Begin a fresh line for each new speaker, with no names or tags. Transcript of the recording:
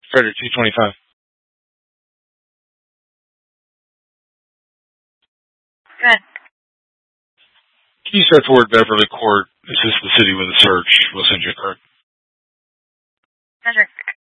Frederick 225.
Good.
Can you search the word Beverly Court? Assist the city with a search. We'll send you a card.
Frederick.